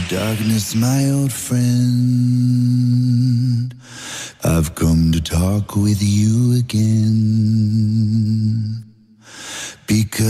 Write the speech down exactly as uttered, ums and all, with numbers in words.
Darkness, my old friend, I've come to talk with you again, because